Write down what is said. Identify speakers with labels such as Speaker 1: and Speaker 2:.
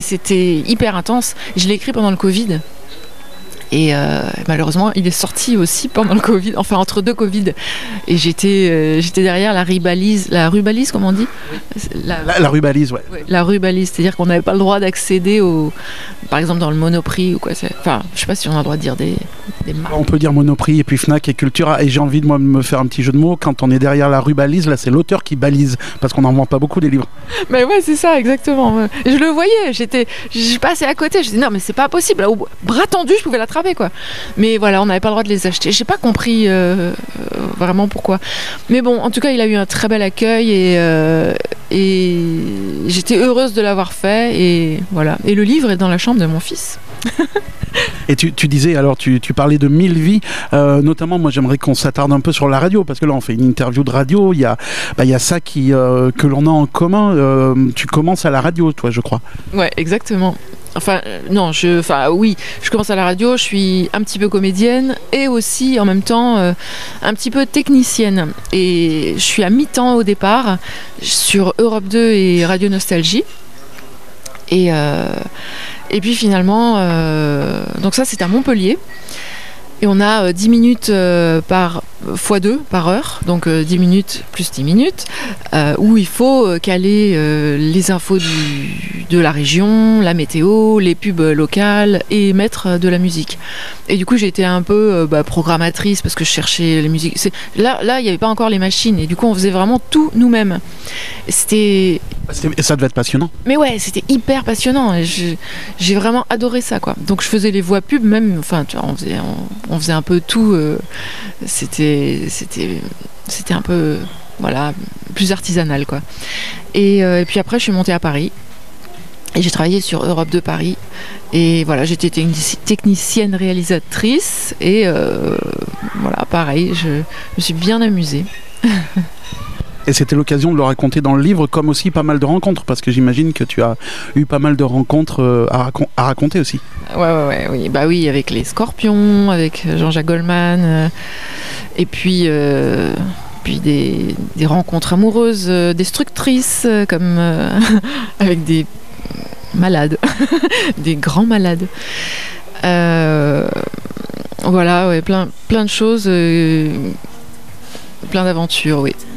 Speaker 1: c'était hyper intense. Je l'ai écrit pendant le Covid. Et malheureusement, il est sorti aussi pendant le Covid, enfin entre deux Covid. Et j'étais derrière la rue Balise, comment on dit ?
Speaker 2: La rue Balise, ouais.
Speaker 1: La rue Balise, c'est-à-dire qu'on n'avait pas le droit d'accéder par exemple dans le Monoprix ou quoi. Enfin, je sais pas si on a le droit de dire des marques.
Speaker 2: On peut dire Monoprix et puis Fnac et Cultura. Et j'ai envie de me faire un petit jeu de mots. Quand on est derrière la rue Balise, là, c'est l'auteur qui balise parce qu'on n'en vend pas beaucoup des livres.
Speaker 1: Mais ouais, c'est ça, exactement. Je le voyais, je passais à côté. Je disais non, mais c'est pas possible. Là, au bras tendu, je pouvais l'attraper. Quoi. Mais voilà, on n'avait pas le droit de les acheter. J'ai pas compris vraiment pourquoi. Mais bon, en tout cas, il a eu un très bel accueil et j'étais heureuse de l'avoir fait. Et voilà. Et le livre est dans la chambre de mon fils.
Speaker 2: Et tu disais, alors tu parlais de 1000 vies, notamment moi j'aimerais qu'on s'attarde un peu sur la radio, parce que là on fait une interview de radio, il y a ça que l'on a en commun, tu commences à la radio toi je crois.
Speaker 1: Ouais, exactement. Oui, je commence à la radio, je suis un petit peu comédienne et aussi en même temps un petit peu technicienne. Et je suis à mi-temps au départ sur Europe 2 et Radio Nostalgie. Et puis finalement, donc ça c'est à Montpellier. Et on a 10 minutes par x2 par heure, donc 10 minutes plus 10 minutes, où il faut caler les infos de la région, la météo, les pubs locales et mettre de la musique. Et du coup j'ai été un peu programmatrice parce que je cherchais les musiques. Là il n'y avait pas encore les machines et du coup on faisait vraiment tout nous-mêmes.
Speaker 2: Ça devait être passionnant.
Speaker 1: Mais ouais, c'était hyper passionnant. J'ai vraiment adoré ça, quoi. Donc je faisais les voix pub, même. Enfin, tu vois, on faisait un peu tout. C'était un peu, voilà, plus artisanal, quoi. Et puis après, je suis montée à Paris. Et j'ai travaillé sur Europe 2 Paris. Et voilà, j'étais technicienne réalisatrice. Et voilà, pareil, je me suis bien amusée.
Speaker 2: Et c'était l'occasion de le raconter dans le livre, comme aussi pas mal de rencontres, parce que j'imagine que tu as eu pas mal de rencontres à raconter aussi.
Speaker 1: Oui. Bah oui, avec les Scorpions, avec Jean-Jacques Goldman, et puis des rencontres amoureuses destructrices, comme avec des malades, des grands malades. Voilà, ouais, plein de choses, plein d'aventures, oui.